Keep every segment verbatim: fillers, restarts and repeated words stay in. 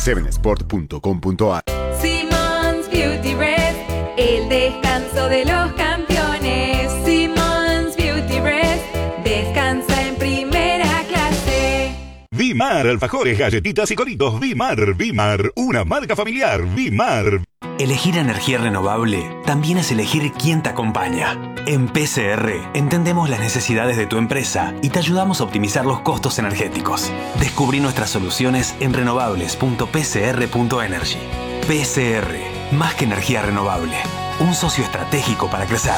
seven sport punto com punto a r. Simmons Beauty Rest, el descanso de los campeones. Simmons Beauty Rest, descansa en primera clase. Vimar, alfajores, galletitas y coritos. Vimar, Vimar, una marca familiar. Vimar. Elegir energía renovable también es elegir quién te acompaña. En P C R entendemos las necesidades de tu empresa y te ayudamos a optimizar los costos energéticos. Descubrí nuestras soluciones en renovables punto p c r punto energy. P C R, más que energía renovable, un socio estratégico para crecer.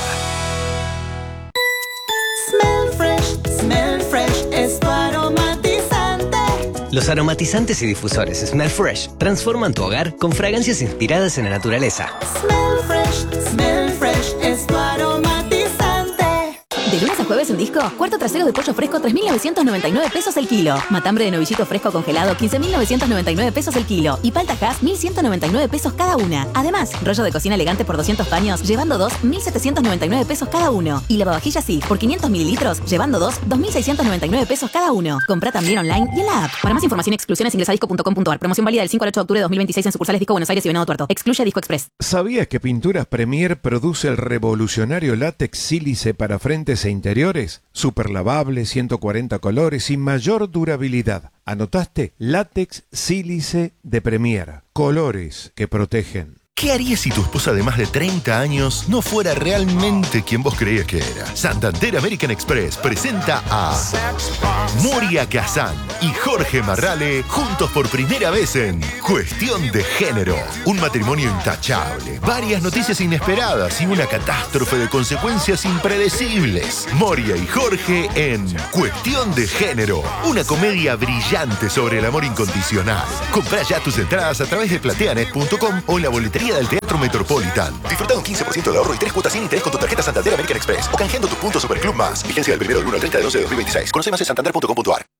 Smell fresh, smell fresh, es tu aromatizante. Los aromatizantes y difusores Smell Fresh transforman tu hogar con fragancias inspiradas en la naturaleza. Smell fresh, smell fresh, es tu aromatizante. De lunes a jueves en Disco, cuarto trasero de pollo fresco tres mil novecientos noventa y nueve pesos el kilo. Matambre de novillito fresco congelado quince mil novecientos noventa y nueve pesos el kilo. Y palta Hass mil ciento noventa y nueve pesos cada una. Además, rollo de cocina elegante por doscientos paños, llevando dos, mil setecientos noventa y nueve pesos cada uno. Y lavavajillas sí, por quinientos mililitros, llevando dos, dos mil seiscientos noventa y nueve pesos cada uno. Compra también online y en la app. Para más información y exclusiones ingresa a disco punto com punto a r. Promoción válida del cinco al ocho de octubre de dos mil veintiséis en sucursales Disco Buenos Aires y Venado Tuerto. Excluye Disco Express. ¿Sabías que Pinturas Premier produce el revolucionario látex sílice para frentes e interiores? Super lavable, ciento cuarenta colores y mayor durabilidad. ¿Anotaste? Látex sílice de Premier. Colores que protegen. ¿Qué harías si tu esposa de más de treinta años no fuera realmente quien vos creías que era? Santander American Express presenta a Moria Kazan y Jorge Marrale juntos por primera vez en Cuestión de Género. Un matrimonio intachable, varias noticias inesperadas y una catástrofe de consecuencias impredecibles. Moria y Jorge en Cuestión de Género, una comedia brillante sobre el amor incondicional. Comprá ya tus entradas a través de plateanet punto com o en la boletería del Teatro Metropolitan. Disfruta un quince por ciento de ahorro y tres cuotas sin interés con tu tarjeta Santander American Express o canjeando tus puntos Superclub Más. Vigencia del primero del uno al treinta de doce de dos mil veintiséis. Conoce más en santander punto com punto a r.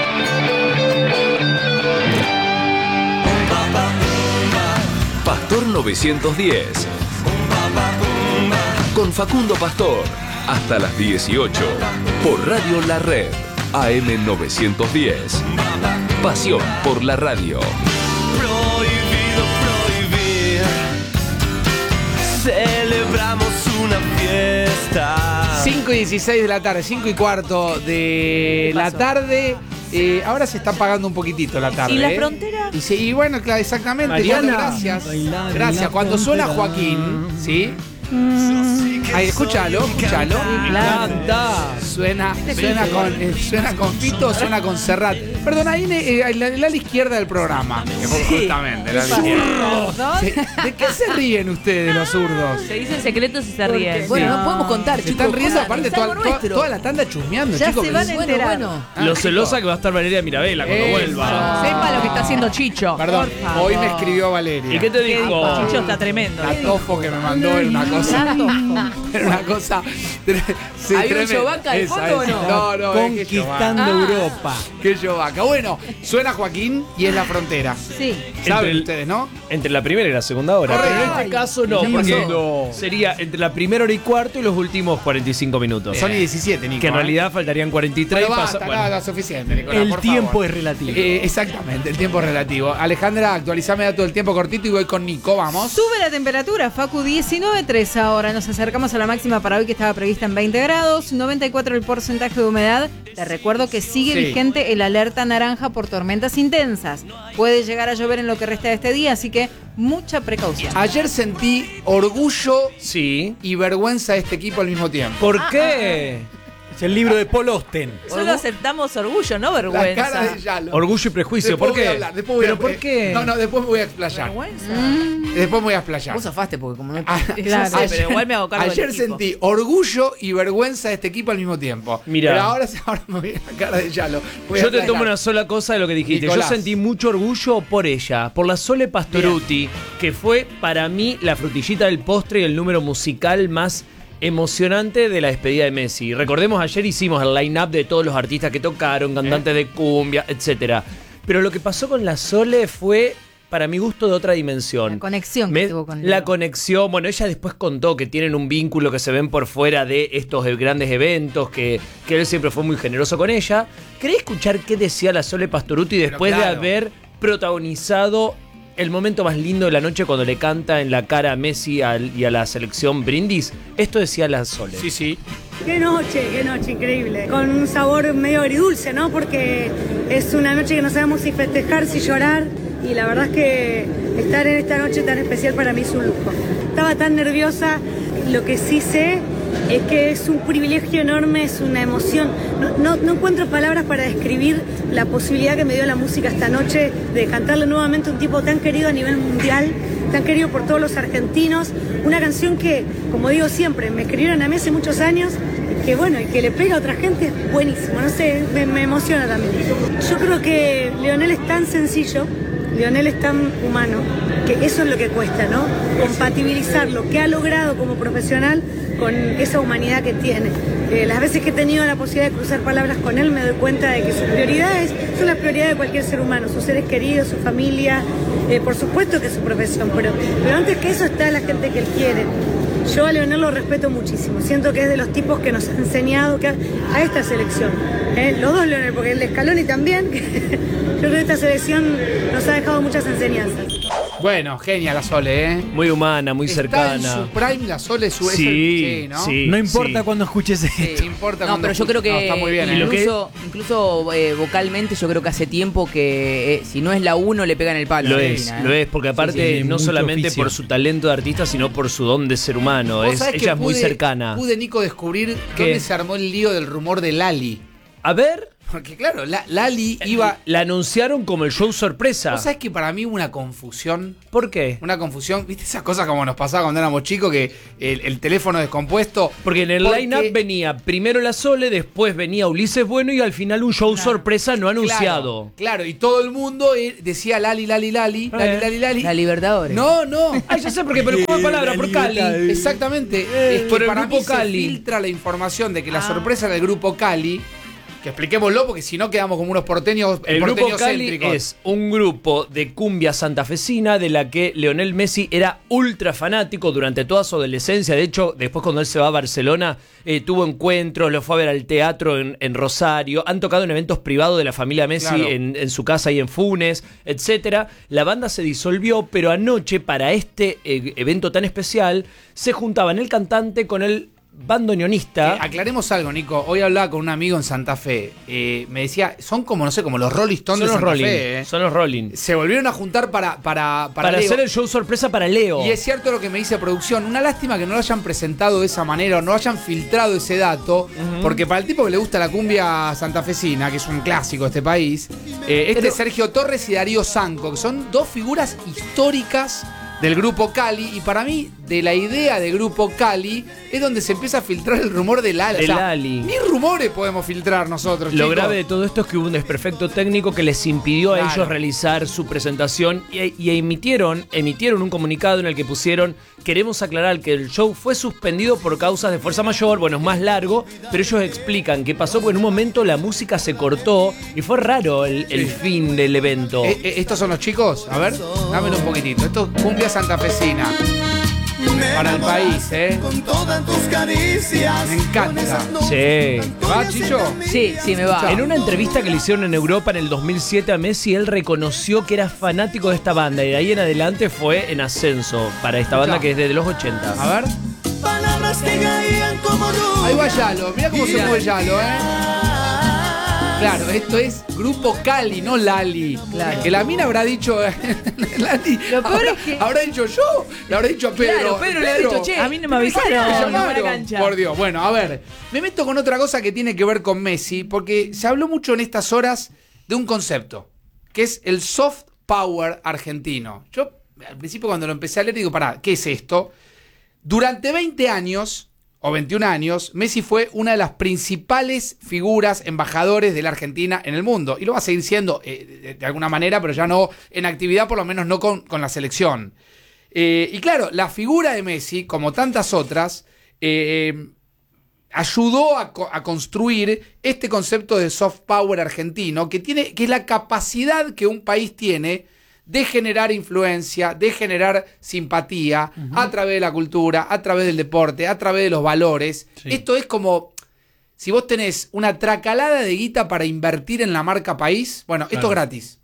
Pastor novecientos diez. Con Facundo Pastor. Hasta las dieciocho. Por Radio La Red. A M novecientos diez. Pasión por la radio. Celebramos una fiesta. cinco y dieciséis de la tarde, cinco y cuarto de la tarde. Eh, ahora se está apagando un poquitito la tarde. ¿Y la eh. frontera? Y, sí, y bueno, claro, exactamente. Mariana. Cuando, gracias. Bailar Gracias. Cuando suena Joaquín, ¿sí? Ahí, escúchalo, escúchalo. Canta. Suena, suena con, eh, suena con Fito, suena con Serrat. Perdón, ahí eh, el ala izquierda del programa. Sí. Justamente, el ala izquierda. ¿No? Sí. ¿De qué se ríen ustedes, los zurdos? Se dicen secretos y se ríen. Sí. Bueno, no podemos contar, Se chicos. están riendo, Jodan, aparte, es toda, algo toda, nuestro. toda la tanda chusmeando, Ya chicos. se van a Bueno, enterar. bueno. Ah, Lo chicos. celosa que va a estar Valeria Mirabella cuando Eso. vuelva. Sepa lo que está haciendo Chicho. Perdón, Por favor. hoy me escribió Valeria. ¿Y qué te ¿Qué dijo? dijo? Chicho está tremendo. La tofo que me mandó era una cosa. Era una cosa. Sí, ¿Hay un tremenda. Yovaca de Esa, fondo o esa. no? No, no, Conquistando es que Yovaca. Europa. Qué Yovaca. Bueno, suena Joaquín y es la frontera. Sí. ¿Saben Entre el- ustedes, no? Entre la primera y la segunda hora. Correcto. Pero en este caso no, ¿Qué porque pasó? sería entre la primera hora y cuarto y los últimos cuarenta y cinco minutos. Son y diecisiete, Nico. Que en ¿eh? realidad faltarían cuarenta y tres. Pero pasa- basta, bueno. nada, suficiente, Nicolás, El por tiempo favor. es relativo. Eh, exactamente, el tiempo es relativo. Alejandra, actualizame dato del tiempo cortito y voy con Nico, vamos. Sube la temperatura, Facu, diecinueve punto tres ahora. Nos acercamos a la máxima para hoy que estaba prevista en veinte grados, noventa y cuatro el porcentaje de humedad. Te recuerdo que sigue Sí. vigente el alerta naranja por tormentas intensas. Puede llegar a llover en lo que resta de este día, así que mucha precaución. Ayer sentí orgullo Sí. y vergüenza de este equipo al mismo tiempo. ¿Por qué? Es el libro de Paul Austen. Solo aceptamos orgullo, no La vergüenza. cara de Yalo. Orgullo y prejuicio. Después ¿Por voy a qué? hablar, después voy ¿Pero a- por qué? No, no, después me voy a explayar. ¿Vergüenza? Después me voy a explayar. Vos zafaste porque como no... Ah, Claro, ayer- pero igual me hago cargo del Ayer equipo. sentí orgullo y vergüenza de este equipo al mismo tiempo. Mirá. Pero ahora, ahora me voy a la cara de Yalo. Voy a Yo te explayar. tomo una sola cosa de lo que dijiste. Nicolás. Yo sentí mucho orgullo por ella, por la Sole Pastoruti, que fue para mí la frutillita del postre y el número musical más emocionante de la despedida de Messi. Recordemos, ayer hicimos el line-up de todos los artistas que tocaron, cantantes de cumbia, etcétera. Pero lo que pasó con la Sole fue, para mi gusto, de otra dimensión. La conexión que Me- tuvo con La Leo. conexión, bueno, ella después contó que tienen un vínculo que se ven por fuera de estos eh, grandes eventos, que, que él siempre fue muy generoso con ella. ¿Querés escuchar qué decía la Sole Pastoruti después claro. de haber protagonizado el momento más lindo de la noche cuando le canta en la cara a Messi al- y a la selección Brindis. Esto decía la Sole. Sí, sí. Qué noche, qué noche increíble. Con un sabor medio agridulce, ¿no? Porque es una noche que no sabemos si festejar, si llorar. Y la verdad es que estar en esta noche tan especial para mí es un lujo. Estaba tan nerviosa. Lo que sí sé es que es un privilegio enorme, es una emoción. No, no, no encuentro palabras para describir la posibilidad que me dio la música esta noche de cantarle nuevamente a un tipo tan querido a nivel mundial, tan querido por todos los argentinos. Una canción que, como digo siempre, me escribieron a mí hace muchos años, y que bueno, y que le pega a otra gente es buenísimo. No sé, me, me emociona también. Yo creo que Leonel es tan sencillo, Leonel es tan humano, que eso es lo que cuesta, ¿no? Compatibilizar lo que ha logrado como profesional con esa humanidad que tiene. Eh, las veces que he tenido la posibilidad de cruzar palabras con él, me doy cuenta de que sus prioridades son las prioridades de cualquier ser humano, sus seres queridos, su familia, eh, por supuesto que es su profesión, pero, pero antes que eso está la gente que él quiere. Yo a Leonel lo respeto muchísimo, siento que es de los tipos que nos ha enseñado que a, a esta selección, ¿eh? Los dos Leonel, porque el de Scaloni también, yo creo que esta selección nos ha dejado muchas enseñanzas. Bueno, genia la Sole, ¿eh? Muy humana, muy Está cercana. en su prime la Sole, su es Sí, el, ¿no? sí, No importa sí. cuando escuches esto. Sí, importa No, cuando pero yo creo escuches. que No, está muy bien, ¿eh? incluso, incluso eh, vocalmente yo creo que hace tiempo que eh, si no es la uno le pega en el palo. Lo Argentina, es, ¿eh? lo es, porque aparte sí, no mucho solamente oficio. por su talento de artista, sino por su don de ser humano. Vos Es, sabés que ella es muy pude- cercana. Pude, Nico, descubrir ¿Qué? dónde se armó el lío del rumor de Lali. A ver, Porque claro, la- Lali iba... la anunciaron como el show sorpresa. ¿Vos sabés que para mí hubo una confusión? ¿Por qué? Una confusión, ¿viste esas cosas como nos pasaba cuando éramos chicos, que el, el teléfono descompuesto? Porque en el Porque- line-up venía primero la Sole, después venía Ulises Bueno y al final un show sorpresa no anunciado. Claro, claro, y todo el mundo eh, decía Lali, Lali, Lali, Lali, Eh. Lali, Lali. La Libertadores. No, no. Ah, ya sé por qué, pero ¿cómo palabra? Por Cali. Exactamente. Eh, es que por el para grupo mí Cali. se filtra la información de que la Ah. sorpresa del grupo Cali, que expliquémoslo porque si no quedamos como unos porteños, El grupo porteños Cali céntricos. es un grupo de cumbia santafesina de la que Leonel Messi era ultra fanático durante toda su adolescencia. De hecho, después cuando él se va a Barcelona, eh, tuvo encuentros, lo fue a ver al teatro en, en Rosario, han tocado en eventos privados de la familia Messi Claro. en, en su casa y en Funes, etcétera. La banda se disolvió, pero anoche, para este eh, evento tan especial, se juntaban el cantante con el bandoneonista. Eh, aclaremos algo, Nico. Hoy hablaba con un amigo en Santa Fe. Eh, me decía, son como, no sé, como los Rolling Stones Son de los Santa Rolling, Fe. eh. son los Rolling. Se volvieron a juntar para, para, para, Para Leo. hacer el show sorpresa para Leo. Y es cierto lo que me dice producción. Una lástima que no lo hayan presentado de esa manera o no hayan filtrado ese dato. Porque para el tipo que le gusta la cumbia santafesina, que es un clásico de este país, eh, este Pero- Sergio Torres y Darío Sanco, que son dos figuras históricas del grupo Cali. Y para mí, de la idea del grupo Cali, es donde se empieza a filtrar el rumor de Lali. De Lali. Ni rumores podemos filtrar nosotros, Lo chicos. grave de todo esto es que hubo un desperfecto técnico que les impidió a Claro. ellos realizar su presentación y, y emitieron, emitieron un comunicado en el que pusieron: queremos aclarar que el show fue suspendido por causas de fuerza mayor, bueno, es más largo, pero ellos explican que pasó porque en un momento la música se cortó y fue raro el, el fin del evento. Eh, eh, ¿Estos son los chicos? A ver, dámelo un poquitito. Esto es cumbia santafesina. Para el país, ¿eh? Con todas tus caricias. Me encanta. Sí. ¿Va, Chicho? Sí, sí, me va. En una entrevista que le hicieron en Europa en el dos mil siete a Messi, él reconoció que era fanático de esta banda y de ahí en adelante fue en ascenso para esta banda que es de los ochenta. A ver. Palabras que caían como luz. Ahí va Yalo. Mirá cómo se mueve Yalo, ¿eh? Claro, esto es Grupo Cali, no Lali. Claro. Que la mina habrá dicho. Lali, Lo peor habrá, es que- habrá dicho yo, le habrá dicho a Pedro. Claro, Pedro le ha dicho, che, a mí no me ¿me avisaron, llamaron? no, a la cancha. Por Dios. Bueno, a ver, me meto con otra cosa que tiene que ver con Messi, porque se habló mucho en estas horas de un concepto, que es el soft power argentino. Yo, al principio, cuando lo empecé a leer, digo, pará, ¿qué es esto? Durante veinte años, o veintiún años, Messi fue una de las principales figuras, embajadores de la Argentina en el mundo. Y lo va a seguir siendo eh, de, de alguna manera, pero ya no en actividad, por lo menos no con, con la selección. Eh, y claro, la figura de Messi, como tantas otras, eh, ayudó a, co- a construir este concepto de soft power argentino, que, tiene, que es la capacidad que un país tiene de generar influencia, de generar simpatía a través de la cultura, a través del deporte, a través de los valores. Sí. Esto es como, si vos tenés una tracalada de guita para invertir en la marca país, bueno, esto Claro. es gratis.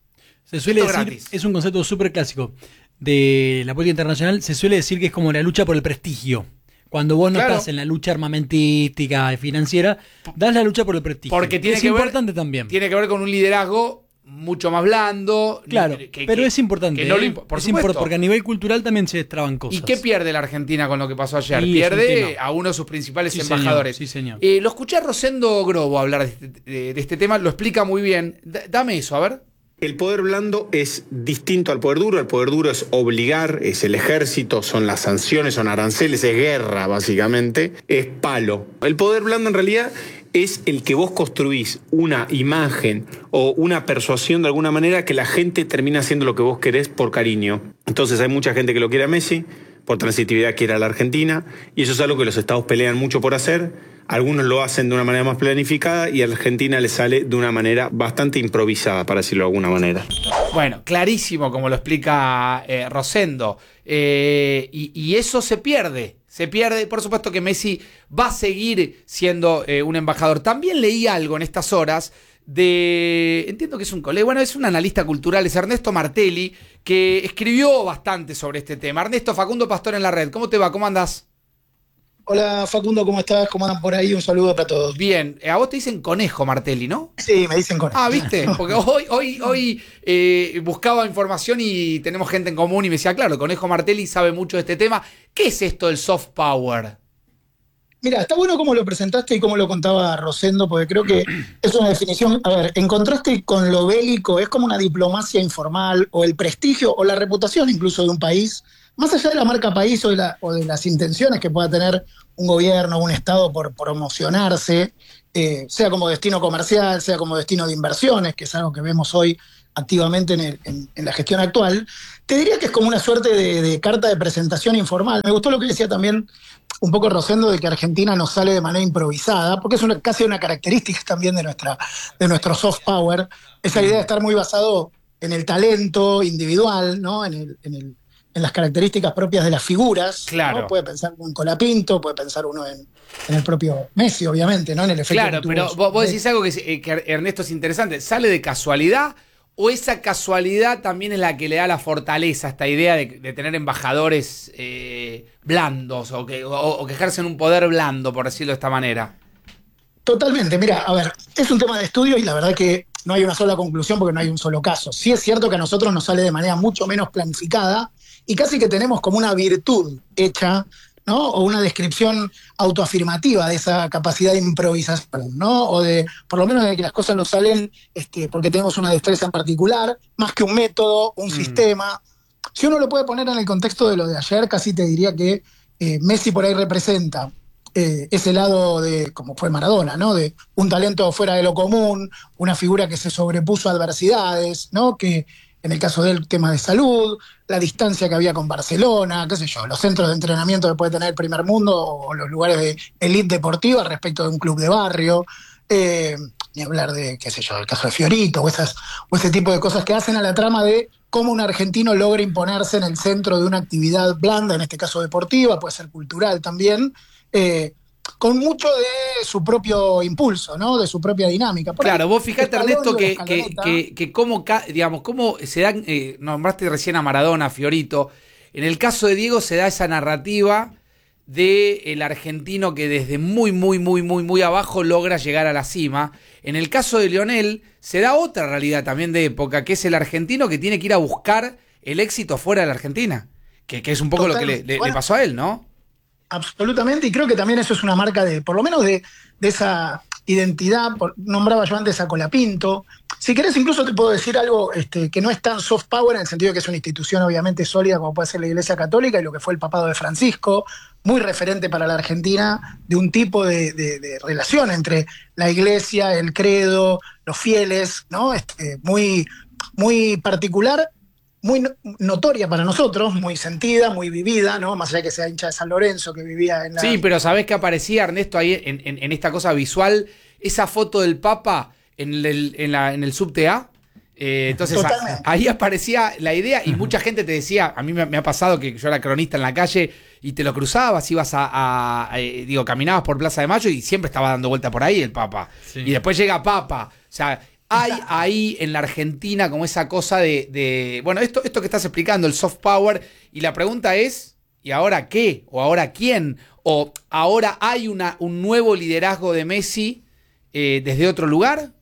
Se suele Esto decir, gratis. es un concepto súper clásico de la política internacional, se suele decir que es como la lucha por el prestigio. Cuando vos no Claro. estás en la lucha armamentística y financiera, das la lucha por el prestigio. Porque tiene es que ver- importante también. Tiene que ver con un liderazgo mucho más blando. Claro, que- pero que- es importante. que no lo ¿eh? impo- por Es supuesto. impor- porque a nivel cultural también se destraban cosas. ¿Y qué pierde la Argentina con lo que pasó ayer? Y es un Pierde tema. a uno de sus principales Sí, señor, embajadores. sí, señor. Eh, lo escuché a Rosendo Grobo hablar de este, de- de este tema, lo explica muy bien. D- dame eso, a ver. El poder blando es distinto al poder duro. El poder duro es obligar, es el ejército, son las sanciones, son aranceles, es guerra, básicamente. Es palo. El poder blando, en realidad, es el que vos construís una imagen o una persuasión de alguna manera que la gente termina haciendo lo que vos querés por cariño. Entonces hay mucha gente que lo quiere a Messi, por transitividad quiere a la Argentina, y eso es algo que los estados pelean mucho por hacer. Algunos lo hacen de una manera más planificada y a la Argentina le sale de una manera bastante improvisada, para decirlo de alguna manera. Bueno, clarísimo como lo explica eh, Rosendo. Eh, y, y eso se pierde. Se pierde. Por supuesto que Messi va a seguir siendo eh, un embajador. También leí algo en estas horas de... Entiendo que es un colega, bueno, es un analista cultural, es Ernesto Martelli, que escribió bastante sobre este tema. Ernesto, Facundo Pastor en la red. ¿Cómo te va? ¿Cómo andás? Hola Facundo, ¿cómo estás? ¿Cómo andan por ahí? Un saludo para todos. Bien, a vos te dicen Conejo Martelli, ¿no? Sí, me dicen Conejo. Ah, ¿viste? Porque hoy, hoy, hoy eh, buscaba información y tenemos gente en común y me decía, claro, Conejo Martelli sabe mucho de este tema. ¿Qué es esto del soft power? Mira, está bueno cómo lo presentaste y cómo lo contaba Rosendo, porque creo que es una definición, a ver, en contraste con lo bélico, es como una diplomacia informal o el prestigio o la reputación incluso de un país, más allá de la marca país o de, la- o de las intenciones que pueda tener un gobierno o un Estado por promocionarse, eh, sea como destino comercial, sea como destino de inversiones, que es algo que vemos hoy activamente en, el- en- en la gestión actual, te diría que es como una suerte de, de carta de presentación informal. Me gustó lo que decía también un poco Rosendo de que Argentina nos sale de manera improvisada, porque es una, casi una característica también de, nuestra, de nuestro soft power, esa idea de estar muy basado en el talento individual, ¿no? en, el, en, el, en las características propias de las figuras. Claro. ¿no? Puede pensar uno en Colapinto, puede pensar uno en, en el propio Messi, obviamente, ¿no? En el efecto Claro, que tuvo pero su- vos, vos decís algo que, es- eh, que Ernesto es interesante. ¿Sale de casualidad o esa casualidad también es la que le da la fortaleza, esta idea de, de tener embajadores eh, blandos o que, o, o que ejercen un poder blando, por decirlo de esta manera? Totalmente, mira, a ver, es un tema de estudio y la verdad que no hay una sola conclusión porque no hay un solo caso. Sí es cierto que a nosotros nos sale de manera mucho menos planificada y casi que tenemos como una virtud hecha, ¿no? O una descripción autoafirmativa de esa capacidad de improvisación, ¿no? O de, por lo menos de que las cosas nos salen este, porque tenemos una destreza en particular, más que un método, un sistema. Si uno lo puede poner en el contexto de lo de ayer, casi te diría que eh, Messi por ahí representa eh, ese lado de, como fue Maradona, ¿no? De un talento fuera de lo común, una figura que se sobrepuso a adversidades, ¿no? Que en el caso del tema de salud, la distancia que había con Barcelona, qué sé yo, los centros de entrenamiento que puede tener el primer mundo o los lugares de elite deportiva respecto de un club de barrio, eh, ni hablar de, qué sé yo, el caso de Fiorito o, esas, o ese tipo de cosas que hacen a la trama de cómo un argentino logra imponerse en el centro de una actividad blanda, en este caso deportiva, puede ser cultural también, eh, con mucho de su propio impulso, ¿no? De su propia dinámica. Por Claro, ahí, vos fijate, Scaloni Ernesto, o que, la que, escaloneta, que, que cómo, ca- digamos, cómo se dan, eh, nombraste recién a Maradona, a Fiorito, en el caso de Diego se da esa narrativa de el argentino que desde muy, muy, muy, muy, muy abajo logra llegar a la cima. En el caso de Lionel se da otra realidad también de época, que es el argentino que tiene que ir a buscar el éxito fuera de la Argentina, que, que es un poco lo que le, le- le pasó a él, ¿no? Absolutamente, y creo que también eso es una marca de, por lo menos de, de esa identidad, por- nombraba yo antes a Colapinto. Si querés, incluso te puedo decir algo este, que no es tan soft power, en el sentido de que es una institución obviamente sólida como puede ser la Iglesia Católica y lo que fue el papado de Francisco, muy referente para la Argentina, de un tipo de, de- de relación entre la Iglesia, el credo, los fieles, ¿no? Este, muy, muy particular, muy no- notoria para nosotros, muy sentida, muy vivida, ¿no? Más allá de que sea hincha de San Lorenzo, que vivía en la... Sí, pero ¿sabés qué aparecía, Ernesto, ahí en, en- en esta cosa visual? Esa foto del Papa en el, en la- en el subte A. Eh, entonces a- Totalmente. ahí aparecía la idea y mucha gente te decía, a mí me, me ha pasado que yo era cronista en la calle y te lo cruzabas, ibas a, a- a, eh, digo, caminabas por Plaza de Mayo y siempre estaba dando vuelta por ahí el Papa. Y después llega Papa. O sea, hay ahí en la Argentina como esa cosa de, de bueno, esto, esto que estás explicando, el soft power, y la pregunta es, ¿y ahora qué? ¿O ahora quién? ¿O ahora hay una, un nuevo liderazgo de Messi eh, desde otro lugar?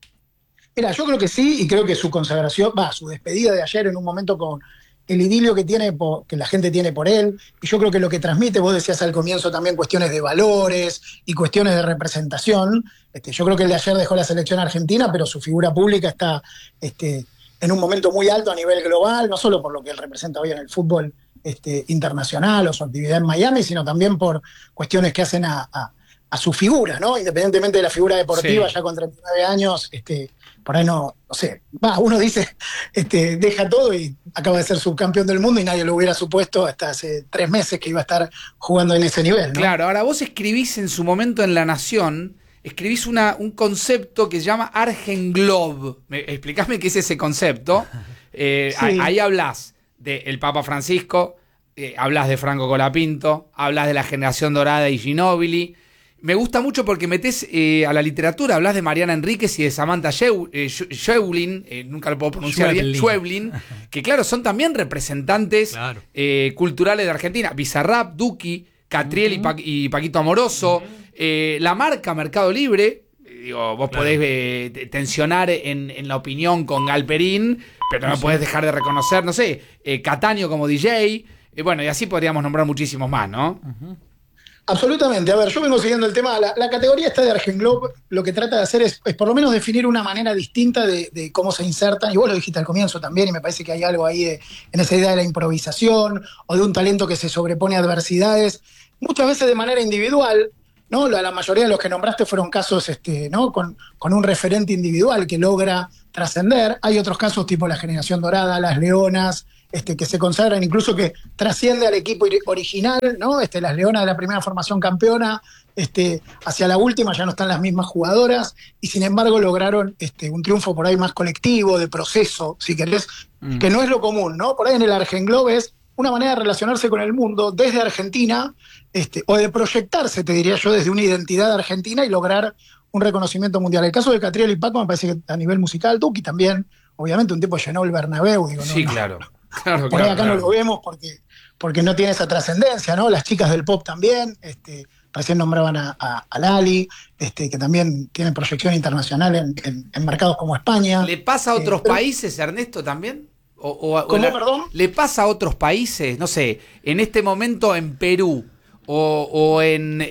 Mira, yo creo que sí, y creo que su consagración, va, su despedida de ayer en un momento con el idilio que tiene por, que la gente tiene por él, y yo creo que lo que transmite, vos decías al comienzo también cuestiones de valores y cuestiones de representación. Este, yo creo que el de ayer dejó la selección argentina, pero su figura pública está este, en un momento muy alto a nivel global, no solo por lo que él representa hoy en el fútbol este, internacional o su actividad en Miami, sino también por cuestiones que hacen a, a, a su figura, ¿no? Independientemente de la figura deportiva, sí. Ya con treinta y nueve años, este, por ahí no, no sé, va, uno dice, este, deja todo y acaba de ser subcampeón del mundo y nadie lo hubiera supuesto hasta hace tres meses que iba a estar jugando en ese nivel, ¿no? Claro, ahora vos escribís en su momento en La Nación, escribís una, un concepto que se llama Argenglob. Explícame qué es ese concepto. Eh, sí. Ahí hablas del Papa Francisco, eh, hablas de Franco Colapinto, hablas de la generación dorada y Ginóbili. Me gusta mucho porque metés eh, a la literatura, hablas de Mariana Enríquez y de Samantha Schweblin, eh, nunca lo puedo pronunciar Schweblin. bien, Schweblin, que claro, son también representantes claro. eh, culturales de Argentina. Bizarrap, Duki, Catriel uh-huh. y, pa y Paquito Amoroso, uh-huh. eh, la marca Mercado Libre, digo, vos claro. podés eh, tensionar en, en la opinión con Galperín, pero no sí. podés dejar de reconocer, no sé, eh, Cataño como D J, eh, bueno, y así podríamos nombrar muchísimos más, ¿no? Uh-huh. Absolutamente. A ver, yo vengo siguiendo el tema. La, la categoría esta de Argenglob lo que trata de hacer es, es por lo menos definir una manera distinta de, de cómo se insertan. Y vos lo dijiste al comienzo también, y me parece que hay algo ahí de, en esa idea de la improvisación o de un talento que se sobrepone a adversidades, muchas veces de manera individual, ¿no? La, la mayoría de los que nombraste fueron casos este, ¿no? con, con un referente individual que logra trascender. Hay otros casos tipo la generación dorada, las leonas, Este, que se consagran, incluso que trasciende al equipo original, ¿no? Este, las Leonas de la primera formación campeona, este, hacia la última ya no están las mismas jugadoras, y sin embargo lograron este, un triunfo por ahí más colectivo, de proceso, si querés, mm. que no es lo común, ¿no? Por ahí en el Argenglob es una manera de relacionarse con el mundo desde Argentina, este, o de proyectarse, te diría yo, desde una identidad argentina y lograr un reconocimiento mundial. El caso de Catriel y Paco me parece que a nivel musical, Duki también, obviamente un tipo llenó el Bernabéu. Digo, sí, no, claro. No. Claro, Por ahí claro, acá claro. no lo vemos porque, porque no tiene esa trascendencia, ¿no? Las chicas del pop también, este, recién nombraban a, a, a Lali, este, que también tienen proyección internacional en, en, en mercados como España. ¿Le pasa a otros eh, pero, países, Ernesto, también? O, o, ¿Cómo, o la, perdón? ¿Le pasa a otros países? No sé, en este momento en Perú o, o en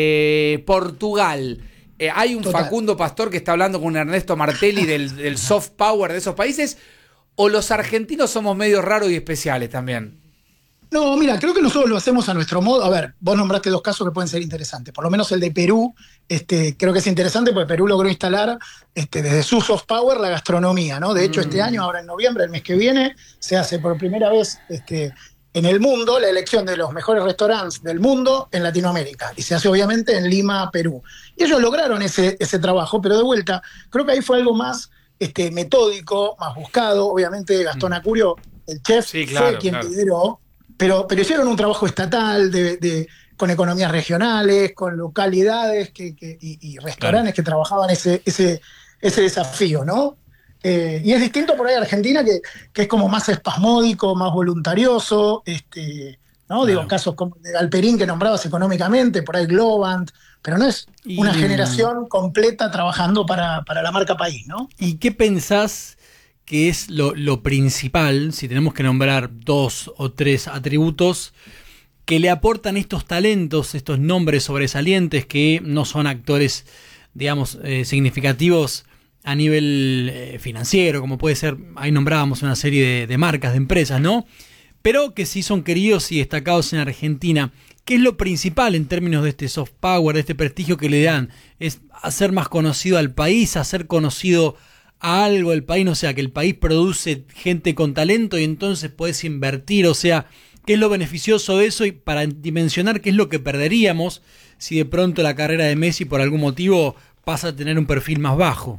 eh, Portugal. Eh, hay un Total. Facundo Pastor que está hablando con Ernesto Martelli del, del soft power de esos países. ¿O los argentinos somos medio raros y especiales también? No, mira, creo que nosotros lo hacemos a nuestro modo. A ver, vos nombraste dos casos que pueden ser interesantes. Por lo menos el de Perú, este, creo que es interesante porque Perú logró instalar este, desde su soft power la gastronomía, ¿no? De hecho, mm. este año, ahora en noviembre, el mes que viene, se hace por primera vez este, en el mundo la elección de los mejores restaurantes del mundo en Latinoamérica. Y se hace obviamente en Lima, Perú. Y ellos lograron ese, ese trabajo, pero de vuelta, creo que ahí fue algo más este, metódico, más buscado. Obviamente Gastón mm. Acurio, el chef, sí, claro, fue quien claro. lideró. Pero, pero hicieron un trabajo estatal de, de, con economías regionales, con localidades que, que, y, y restaurantes claro. que trabajaban ese, ese, ese desafío, ¿no? Eh, y es distinto por ahí a Argentina, que, que es como más espasmódico, más voluntarioso, este, ¿no? Claro. Digo, casos como de Galperín que nombrabas económicamente, por ahí Globant, pero no es una y, generación completa trabajando para, para la marca país, ¿no? ¿Y qué pensás que es lo, lo principal, si tenemos que nombrar dos o tres atributos que le aportan estos talentos, estos nombres sobresalientes que no son actores, digamos, eh, significativos a nivel eh, financiero, como puede ser, ahí nombrábamos una serie de, de marcas, de empresas, ¿no? Pero que sí son queridos y destacados en Argentina? ¿Qué es lo principal en términos de este soft power, de este prestigio que le dan? ¿Es hacer más conocido al país, hacer conocido a algo el país, o sea, que el país produce gente con talento y entonces puedes invertir? O sea, ¿qué es lo beneficioso de eso? Y para dimensionar qué es lo que perderíamos si de pronto la carrera de Messi por algún motivo pasa a tener un perfil más bajo.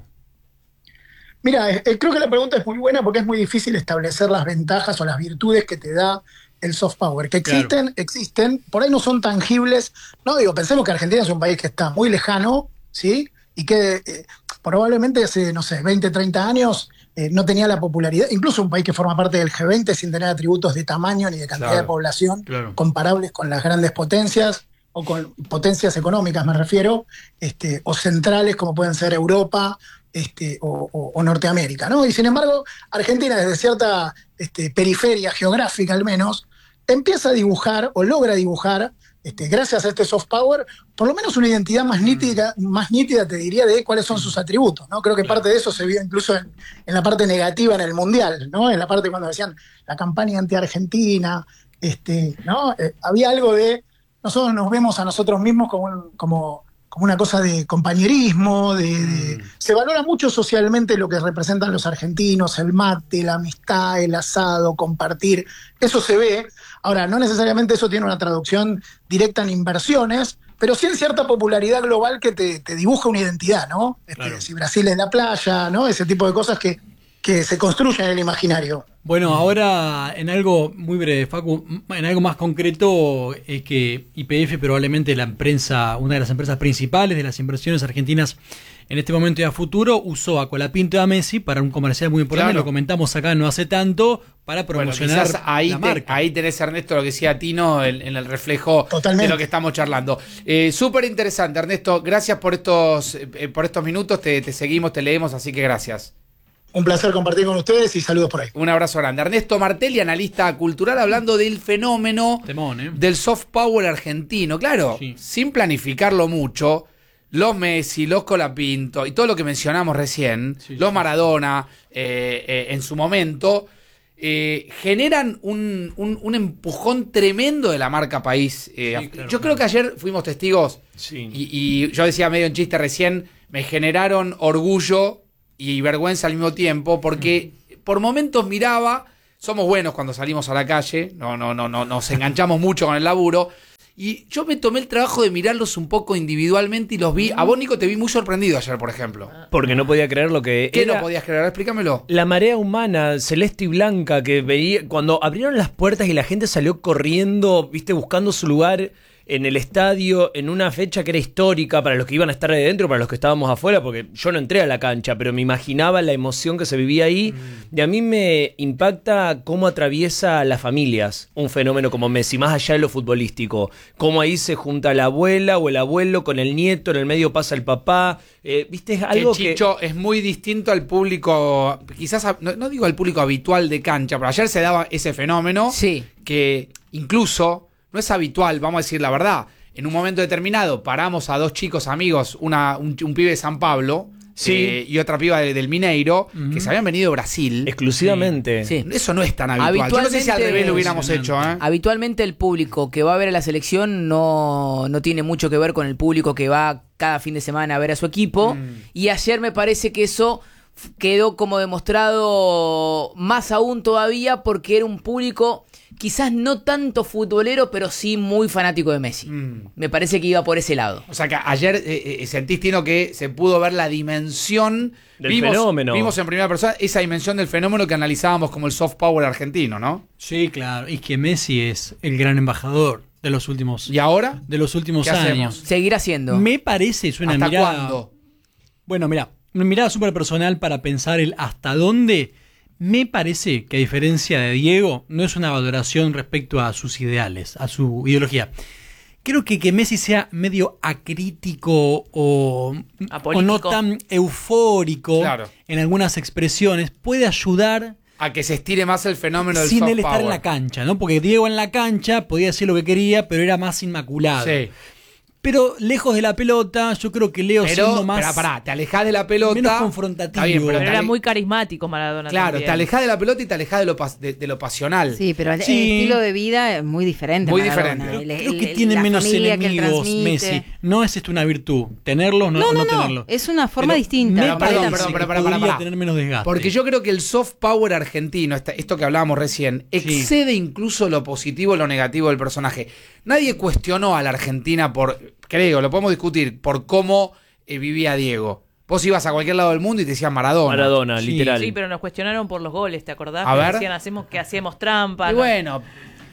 Mira, eh, creo que la pregunta es muy buena porque es muy difícil establecer las ventajas o las virtudes que te da el soft power. Que existen, claro. existen, por ahí no son tangibles. No, digo, pensemos que Argentina es un país que está muy lejano, ¿sí? Y que... Eh, probablemente hace, no sé, veinte, treinta años eh, no tenía la popularidad, incluso un país que forma parte del G veinte sin tener atributos de tamaño ni de cantidad Claro, de población claro. comparables con las grandes potencias, o con potencias económicas me refiero, este, o centrales como pueden ser Europa este, o, o- o Norteamérica, ¿no? Y sin embargo, Argentina desde cierta este, periferia geográfica al menos, empieza a dibujar o logra dibujar, este, gracias a este soft power, por lo menos una identidad más nítida, más nítida te diría, de cuáles son sus atributos, ¿no? Creo que parte de eso se vio incluso en, en la parte negativa en el Mundial, ¿no? En la parte cuando decían la campaña anti-Argentina, este, ¿no? Eh, había algo de nosotros nos vemos a nosotros mismos como, un- como, como una cosa de compañerismo, de, de- se valora mucho socialmente lo que representan los argentinos, el mate, la amistad, el asado, compartir, eso se ve. Ahora, no necesariamente eso tiene una traducción directa en inversiones, pero sí en cierta popularidad global que te, te dibuja una identidad, ¿no? Este, si Brasil es la playa, ¿no? Ese tipo de cosas que, que se construyen en el imaginario. Bueno, ahora en algo muy breve, Facu, en algo más concreto, es que Y P F, probablemente la empresa, una de las empresas principales de las inversiones argentinas en este momento y a futuro, usó a Colapinto y a Messi para un comercial muy importante, Claro. lo comentamos acá no hace tanto, para Bueno, promocionar quizás ahí, la te- marca. ahí tenés, Ernesto, lo que decía Tino en, en el reflejo de lo que estamos charlando. Eh, Súper interesante, Ernesto. Gracias por estos, eh, por estos minutos. Te, te seguimos, te leemos, así que gracias. Un placer compartir con ustedes y saludos por ahí. Un abrazo grande. Ernesto Martelli, analista cultural, hablando del fenómeno Temón, ¿eh? del soft power argentino. Claro, sin planificarlo mucho, los Messi, los Colapinto y todo lo que mencionamos recién, los Maradona eh, eh, en su momento, eh, generan un, un- un empujón tremendo de la marca país. Eh, claro, yo creo que ayer fuimos testigos y, y yo decía medio en chiste recién, me generaron orgullo y vergüenza al mismo tiempo, porque por momentos miraba, somos buenos cuando salimos a la calle, no, no, no, no, nos enganchamos mucho con el laburo, y yo me tomé el trabajo de mirarlos un poco individualmente y los vi. A vos, Nico, te vi muy sorprendido ayer, por ejemplo. Porque no podía creer lo que ¿Qué era. no podías creer? Explícamelo. La marea humana, celeste y blanca, que veía cuando abrieron las puertas y la gente salió corriendo, viste, buscando su lugar en el estadio, en una fecha que era histórica para los que iban a estar ahí dentro, para los que estábamos afuera, porque yo no entré a la cancha, pero me imaginaba la emoción que se vivía ahí. Y a mí me impacta cómo atraviesa a las familias un fenómeno como Messi, más allá de lo futbolístico. Cómo ahí se junta la abuela o el abuelo con el nieto, en el medio pasa el papá. Eh, viste, es algo que que... Chicho es muy distinto al público, quizás, a- no, no digo al público habitual de cancha, pero ayer se daba ese fenómeno que incluso no es habitual, vamos a decir la verdad. En un momento determinado paramos a dos chicos amigos, una, un, un pibe de San Pablo Sí. eh, y otra piba de- del Mineiro, que se habían venido de Brasil. Exclusivamente. Sí. Eso no es tan habitual. Yo no sé si al revés lo hubiéramos hecho, ¿eh? Habitualmente el público que va a ver a la selección no, no tiene mucho que ver con el público que va cada fin de semana a ver a su equipo. Y ayer me parece que eso f- quedó como demostrado más aún todavía porque era un público quizás no tanto futbolero, pero sí muy fanático de Messi. Me parece que iba por ese lado. O sea que ayer eh, eh, sentís, Tino, que se pudo ver la dimensión Del vimos, fenómeno. Vimos en primera persona esa dimensión del fenómeno que analizábamos como el soft power argentino, ¿no? Sí, claro. Y que Messi es el gran embajador de los últimos. ¿Y ahora? De los últimos ¿Qué años. hacemos? Seguirá siendo. Me parece, es una ¿Hasta mirada. cuándo? Bueno, mira, una mirada súper personal para pensar el hasta dónde. Me parece que a diferencia de Diego, no es una valoración respecto a sus ideales, a su ideología. Creo que que Messi sea medio acrítico o, o no tan eufórico Claro. en algunas expresiones puede ayudar A que se estire más el fenómeno del sin soft él estar power. en la cancha, ¿no? Porque Diego en la cancha podía decir lo que quería, pero era más inmaculado. Sí. Pero lejos de la pelota, yo creo que Leo Pero, siendo más pará, pará, te alejás de la pelota. menos confrontativo. Está bien, pero Pero te era ale- muy carismático Maradona Claro, también. te alejás de la pelota y te alejás de lo, pas- de, de lo pasional. Sí, pero el, el Sí. estilo de vida es muy diferente. Muy Maradona. diferente. El- Creo el- que el- tiene la menos familia que él enemigos transmite. Messi. No es esto una virtud. Tenerlos, no, No, no, no, no. tenerlos. Es una forma Pero distinta. Me Pero, parece perdón, perdón, que pero, pará, pará, podría pará. tener menos desgaste. Porque yo creo que el soft power argentino, esta- esto que hablábamos recién, excede incluso lo positivo o lo negativo del personaje. Nadie cuestionó a la Argentina por, creo, lo podemos discutir, por cómo eh, vivía Diego. Vos ibas a cualquier lado del mundo y te decían Maradona. Maradona, Sí. literal. Sí, pero nos cuestionaron por los goles, ¿te acordás? A Que ver. decían hacemos, que hacíamos trampa. Y ¿no? bueno,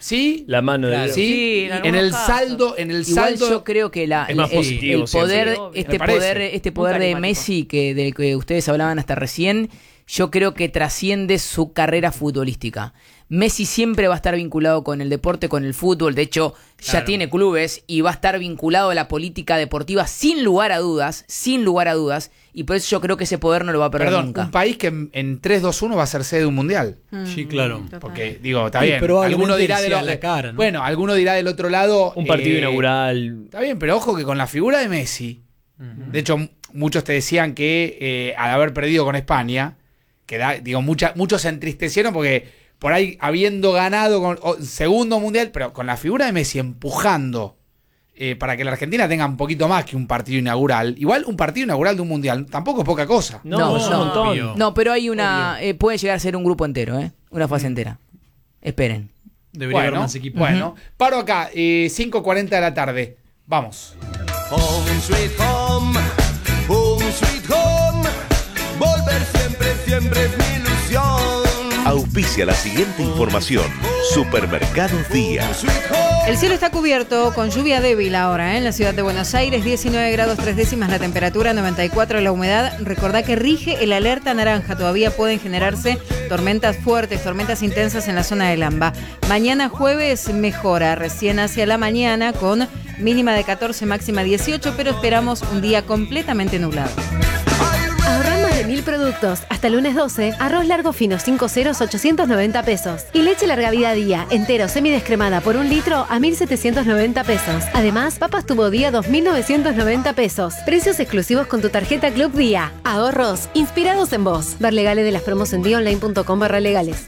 Sí, la mano de claro, Dios. sí, Sí, en, en el algunos saldo, en el Igual saldo yo creo que la, Es más el, positivo el poder, siempre. este Me parece. poder, este Muy poder de carismático. Messi que del que ustedes hablaban hasta recién, yo creo que trasciende su carrera futbolística. Messi siempre va a estar vinculado con el deporte, con el fútbol. De hecho, ya Claro. tiene clubes y va a estar vinculado a la política deportiva sin lugar a dudas, sin lugar a dudas. Y por eso yo creo que ese poder no lo va a perder Perdón, nunca. un país que en, en tres dos uno va a ser sede de un mundial. Sí, claro. Porque, digo, está Sí, bien. probablemente Alguno dirá sea del otro la cara, ¿no? Bueno, alguno dirá del otro lado. Un partido eh, inaugural. Está bien, pero ojo que con la figura de Messi. De hecho, m- muchos te decían que eh, al haber perdido con España, que da, digo, mucha- muchos se entristecieron porque por ahí habiendo ganado con o, segundo mundial, pero con la figura de Messi empujando eh, para que la Argentina tenga un poquito más que un partido inaugural. Igual un partido inaugural de un mundial tampoco es poca cosa. No, No, es un no. montón. No, pero hay una. eh, puede llegar a ser un grupo entero, ¿eh? Una fase entera. Esperen. Debería haber Bueno, más equipos. bueno, paro acá, eh, cinco cuarenta de la tarde. Vamos. Home sweet home, home sweet home. Volver siempre, siempre es mi ilusión. Auspicia la siguiente información. Supermercado Día. El cielo está cubierto con lluvia débil ahora, ¿eh? En la ciudad de Buenos Aires, diecinueve grados tres décimas la temperatura, noventa y cuatro la humedad. Recordá que rige el alerta naranja. Todavía pueden generarse tormentas fuertes, tormentas intensas en la zona del AMBA. Mañana jueves mejora, recién hacia la mañana con mínima de catorce, máxima dieciocho, pero esperamos un día completamente nublado. Ahorrar más de mil productos. Hasta lunes doce, arroz largo fino cinco ceros, ochocientos noventa pesos. Y leche larga vida día, entero semidescremada por un litro a mil setecientos noventa pesos. Además, papas tubo día dos mil novecientos noventa pesos. Precios exclusivos con tu tarjeta Club Día. Ahorros inspirados en vos. Ver legales de las promos en dionline punto com barra legales.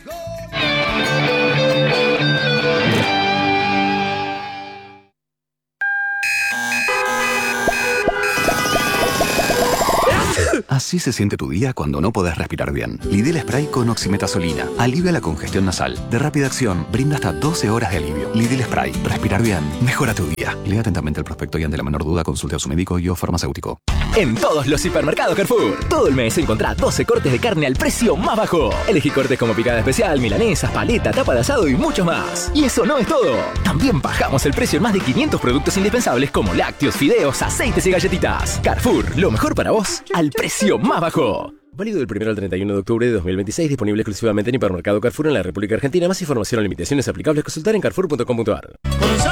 Así se siente tu día cuando no podés respirar bien. Lidl Spray con oximetazolina. Alivia la congestión nasal. De rápida acción, brinda hasta doce horas de alivio. Lidl Spray. Respirar bien. Mejora tu día. Lea atentamente el prospecto y ante la menor duda consulte a su médico y o farmacéutico. En todos los hipermercados Carrefour, todo el mes encontrá doce cortes de carne al precio más bajo. Elegí cortes como picada especial, milanesas, paleta, tapa de asado y mucho más. Y eso no es todo. También bajamos el precio en más de quinientos productos indispensables como lácteos, fideos, aceites y galletitas. Carrefour, lo mejor para vos al precio más bajo. Válido del primero al treinta y uno de octubre de dos mil veintiséis, disponible exclusivamente en Hipermercado Carrefour en la República Argentina. Más información o limitaciones aplicables consultar en carrefour punto com punto ar.